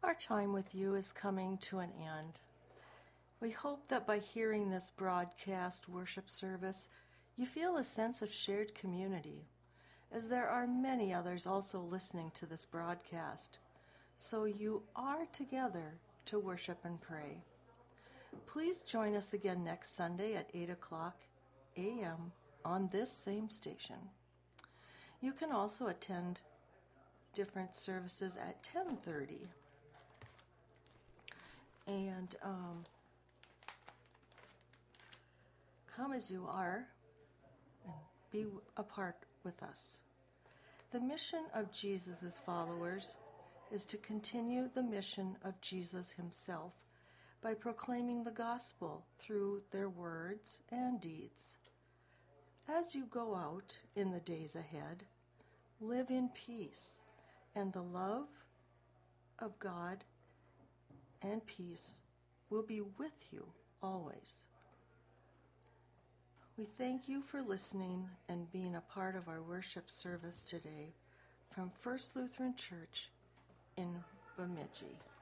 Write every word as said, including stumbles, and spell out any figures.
Our time with you is coming to an end. We hope that by hearing this broadcast worship service, you feel a sense of shared community, as there are many others also listening to this broadcast. So you are together to worship and pray. Please join us again next Sunday at eight o'clock a.m. on this same station. You can also attend different services at ten thirty. And um, come as you are and be a part with us. The mission of Jesus' followers is to continue the mission of Jesus himself by proclaiming the gospel through their words and deeds. As you go out in the days ahead, live in peace, and the love of God and peace will be with you always. We thank you for listening and being a part of our worship service today from First Lutheran Church in Bemidji.